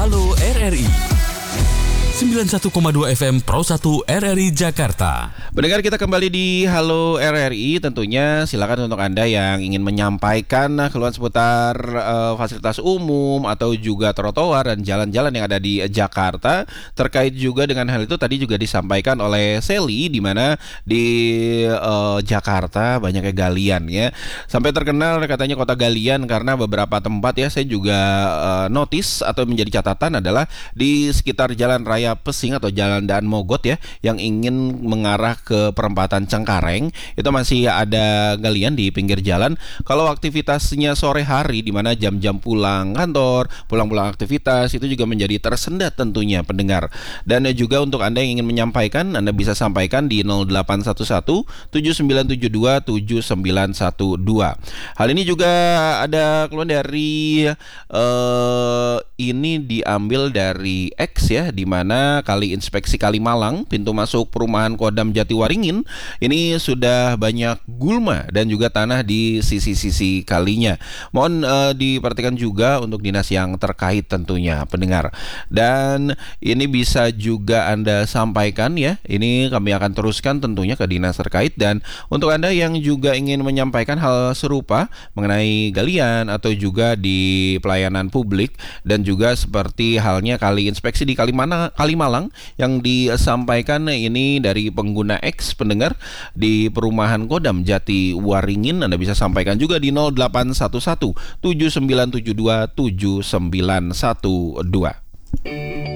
Halo RRI 91,2 FM Pro 1 RRI Jakarta. Pendengar, kita kembali di Halo RRI. Tentunya silakan untuk Anda yang ingin menyampaikan keluhan seputar fasilitas umum atau juga trotoar dan jalan-jalan yang ada di Jakarta. Terkait juga dengan hal itu tadi juga disampaikan oleh Sally, di mana di Jakarta banyaknya galian ya. Sampai terkenal katanya kota galian karena beberapa tempat ya, saya juga notice atau menjadi catatan adalah di sekitar Jalan Raya Pesing atau Jalan Daan Mogot ya, yang ingin mengarah ke perempatan Cengkareng, itu masih ada galian di pinggir jalan. Kalau aktivitasnya sore hari, di mana jam-jam pulang kantor, pulang-pulang aktivitas, itu juga menjadi tersendat tentunya pendengar. Dan juga untuk Anda yang ingin menyampaikan, Anda bisa sampaikan di 0811 7972 7912. Hal ini juga ada keluhan dari ini diambil dari X ya, di mana Kali Inspeksi Kalimalang, pintu masuk perumahan Kodam Jatiwaringin, ini sudah banyak gulma dan juga tanah di sisi-sisi kalinya. Mohon diperhatikan juga untuk dinas yang terkait tentunya pendengar. Dan ini bisa juga Anda sampaikan ya, ini kami akan teruskan tentunya ke dinas terkait. Dan untuk Anda yang juga ingin menyampaikan hal serupa mengenai galian atau juga di pelayanan publik, dan juga seperti halnya Kali Inspeksi di Kalimalang yang disampaikan ini dari pengguna X pendengar di perumahan Kodam Jatiwaringin, Anda bisa sampaikan juga di 0811 7972 7912.